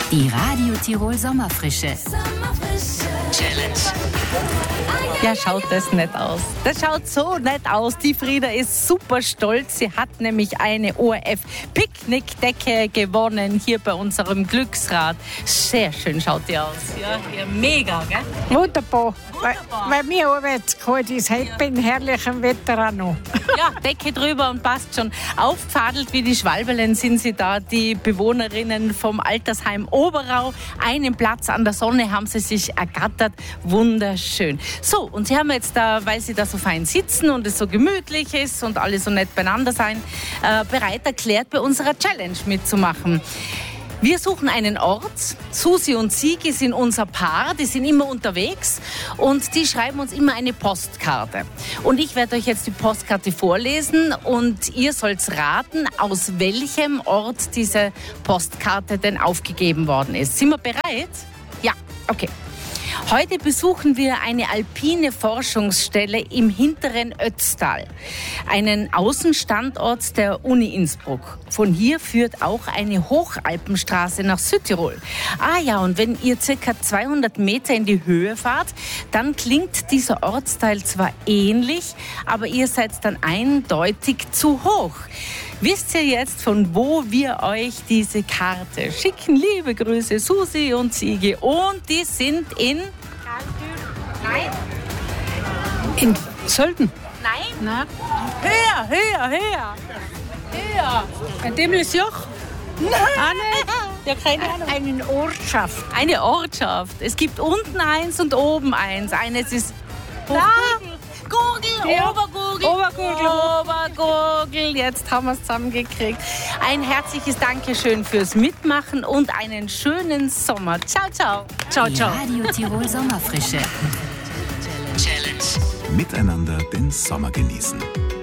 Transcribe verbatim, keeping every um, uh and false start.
Die Radio Tirol Sommerfrische. Challenge. Ja, schaut das nicht aus. Das schaut so nett aus. Die Frieda ist super stolz. Sie hat nämlich eine O R F-Picknickdecke gewonnen hier bei unserem Glücksrad. Sehr schön schaut die aus. Ja, ja, mega, gell? Wunderbar. Wunderbar. Weil, weil mir auch jetzt kalt ist, heute bei herrlichem Wetter auch noch. Ja, Decke drüber und passt schon. Aufgefadelt wie die Schwalberlen sind sie da, die Bewohnerinnen vom Altersheim Oberau. Einen Platz an der Sonne haben sie sich ergattert. Wunderschön. So, und sie haben jetzt da, weil sie da so fein sitzen und es so gemütlich ist und alle so nett beieinander sein, äh, bereit erklärt, bei unserer Challenge mitzumachen. Wir suchen einen Ort. Susi und Sigi sind unser Paar, die sind immer unterwegs und die schreiben uns immer eine Postkarte. Und ich werde euch jetzt die Postkarte vorlesen und ihr sollt raten, aus welchem Ort diese Postkarte denn aufgegeben worden ist. Sind wir bereit? Ja, okay. Heute besuchen wir eine alpine Forschungsstelle im hinteren Ötztal, einen Außenstandort der Uni Innsbruck. Von hier führt auch eine Hochalpenstraße nach Südtirol. Ah ja, und wenn ihr circa zweihundert Meter in die Höhe fahrt, dann klingt dieser Ortsteil zwar ähnlich, aber ihr seid dann eindeutig zu hoch. Wisst ihr jetzt, von wo wir euch diese Karte schicken? Liebe Grüße, Susi und Sigi. Und die sind in... Nein. In Sölden? Nein. Nein. Höher, höher, höher. Höher. Ein Dämlisjoch? Nein. Ah, nicht. Ja, keine Ahnung. Eine Ortschaft. Eine Ortschaft. Es gibt unten eins und oben eins. Eines ist... Hochgurgel. Gurgel, Ja. Obergurgel. Obergurgel. Obergurgel. Jetzt haben wir es zusammengekriegt. Ein herzliches Dankeschön fürs Mitmachen und einen schönen Sommer. Ciao, ciao. Ciao, Die ciao. Radio Tirol Sommerfrische. Challenge. Miteinander den Sommer genießen.